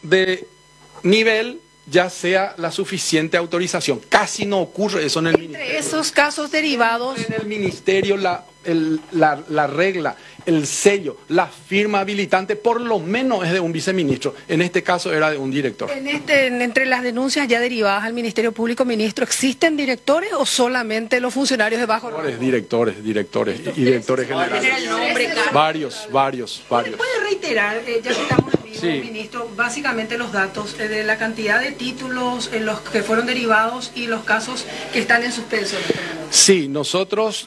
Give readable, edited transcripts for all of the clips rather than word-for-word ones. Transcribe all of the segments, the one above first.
de nivel ya sea la suficiente autorización. Casi no ocurre eso en el ministerio. Entre esos casos derivados... En el ministerio la regla, el sello, la firma habilitante, por lo menos es de un viceministro. En este caso era de un director. Entre las denuncias ya derivadas al Ministerio Público, ministro, ¿existen directores o solamente los funcionarios de bajo rango? Directores y directores generales. Varios. ¿Puede reiterar, ya que estamos en vivo, Sí. ministro, básicamente los datos de la cantidad de títulos en los que fueron derivados y los casos que están en suspenso en este momento? Sí, nosotros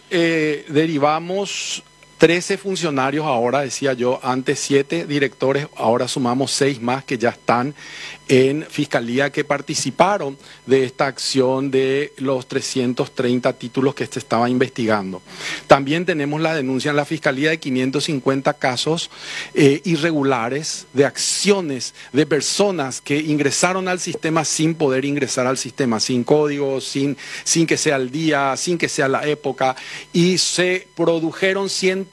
derivamos 13 funcionarios ahora, decía yo, antes 7 directores, ahora sumamos 6 más que ya están en Fiscalía, que participaron de esta acción de los 330 títulos que se estaba investigando. También tenemos la denuncia en la Fiscalía de 550 casos irregulares de acciones de personas que ingresaron al sistema sin poder ingresar al sistema, sin código, sin que sea el día, sin que sea la época, y se produjeron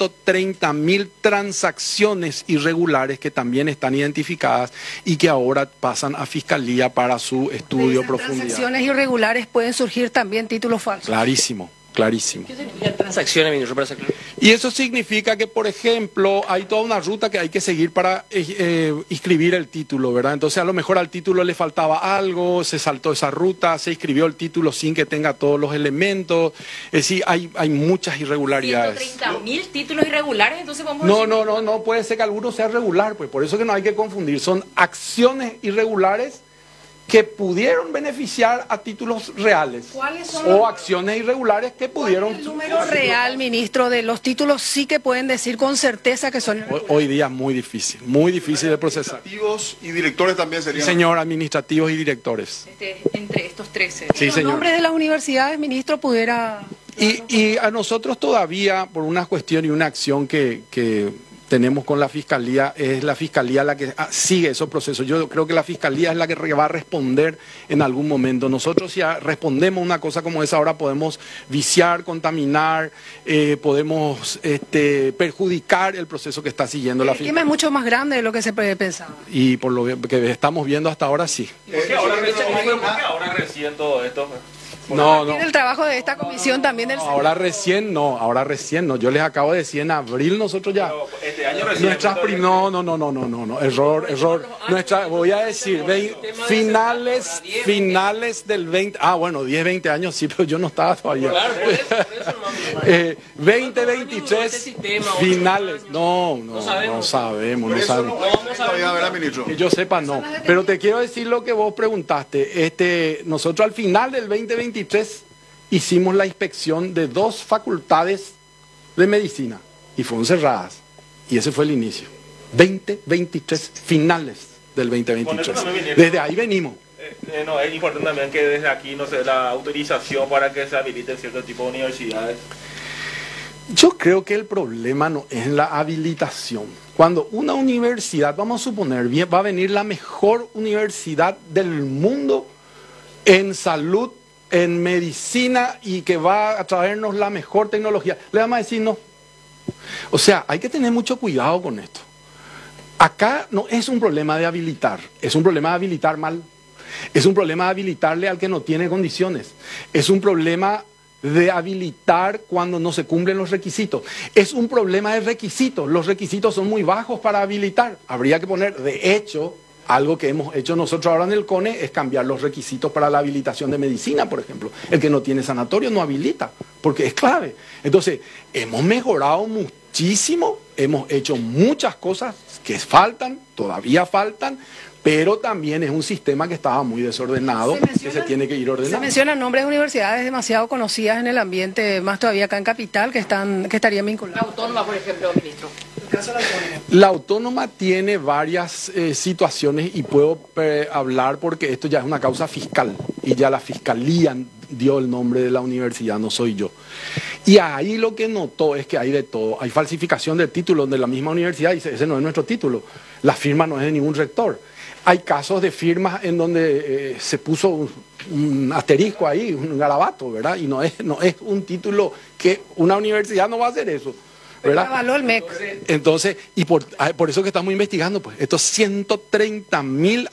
130.000 transacciones irregulares que también están identificadas y que ahora pasan a Fiscalía para su estudio profundidad. Transacciones irregulares pueden surgir también títulos falsos. Clarísimo. ¿Qué significan transacciones, ministro, para sacar? Y eso significa que, por ejemplo, hay toda una ruta que hay que seguir para inscribir el título, ¿verdad? Entonces, a lo mejor al título le faltaba algo, se saltó esa ruta, se inscribió el título sin que tenga todos los elementos. Es decir, hay muchas irregularidades. 130.000 títulos irregulares, entonces vamos a No, puede ser que alguno sea regular, pues por eso que no hay que confundir. Son acciones irregulares que pudieron beneficiar a títulos reales o acciones irregulares que pudieron... ¿Cuál es el número real, ministro, de los títulos sí que pueden decir con certeza que son irregulares? Hoy día es muy difícil de procesar. Administrativos y directores también serían... Señor, administrativos y directores. entre estos 13. Sí, ¿Los señor. nombres de las universidades, ministro, pudiera...? Y a nosotros todavía, por una cuestión y una acción que tenemos con la Fiscalía, es la Fiscalía la que sigue esos procesos. Yo creo que la Fiscalía es la que va a responder en algún momento. Nosotros si respondemos una cosa como esa, ahora podemos viciar, contaminar, podemos perjudicar el proceso que está siguiendo la El Fiscalía. tema es mucho más grande de lo que se pensaba. Y por lo que estamos viendo hasta ahora, sí. ¿Por qué ahora recién todo esto? No. Tiene el trabajo de esta comisión también del Senado. Ahora recién no. Yo les acabo de decir en abril nosotros ya. Este año recién. No, error. Voy a decir, finales del 20, 10, 20 años sí, pero yo no estaba todavía. Claro, por eso nomás. 2023, finales, no sabemos. Todavía, ¿verdad, ministro? Que yo sepa, no. Pero te quiero decir lo que vos preguntaste. Nosotros al final del 2023 hicimos la inspección de 2 facultades de medicina y fueron cerradas. Y ese fue el inicio. 2023, finales del 2023. Desde ahí venimos. No, es importante también que desde aquí no se dé la autorización para que se habiliten cierto tipo de universidades. Yo creo que el problema no es la habilitación. Cuando una universidad, vamos a suponer, va a venir la mejor universidad del mundo en salud, en medicina y que va a traernos la mejor tecnología, le vamos a decir no. O sea, hay que tener mucho cuidado con esto. Acá no es un problema de habilitar, es un problema de habilitar mal. Es un problema de habilitarle al que no tiene condiciones. Es un problema de habilitar cuando no se cumplen los requisitos. Es un problema de requisitos. Los requisitos son muy bajos para habilitar. Habría que poner, de hecho, algo que hemos hecho nosotros ahora en el CONE es cambiar los requisitos para la habilitación de medicina, por ejemplo. El que no tiene sanatorio no habilita, porque es clave. Entonces, hemos mejorado muchísimo, hemos hecho muchas cosas que faltan, todavía faltan, pero también es un sistema que estaba muy desordenado, que se tiene que ir ordenando. Se mencionan nombres de universidades demasiado conocidas en el ambiente, más todavía acá en Capital, que estarían vinculadas. La Autónoma, por ejemplo, ministro. La Autónoma tiene varias situaciones y puedo hablar porque esto ya es una causa fiscal y ya la Fiscalía dio el nombre de la universidad, no soy yo. Y ahí lo que notó es que hay de todo. Hay falsificación del título de la misma universidad y dice, ese no es nuestro título. La firma no es de ningún rector. Hay casos de firmas en donde se puso un asterisco ahí, un garabato, ¿verdad? Y no es un título que una universidad no va a hacer eso, ¿verdad? Avaló el MEC. Entonces, y por eso que estamos investigando, pues, estos 130.000